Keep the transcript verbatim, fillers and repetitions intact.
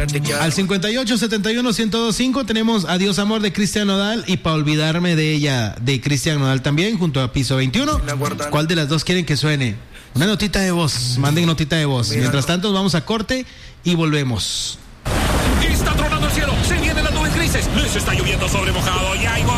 Al cincuenta y ocho, setenta y uno, ciento dos, cinco tenemos Adiós Amor de Cristian Nodal y Pa' Olvidarme de Ella de Cristian Nodal también, junto a Piso veintiuno. ¿Cuál de las dos quieren que suene? Una notita de voz, manden notita de voz. Mientras tanto, vamos a corte y volvemos. Está tronando el cielo, se vienen las nubes grises, les está lloviendo sobre mojado y hay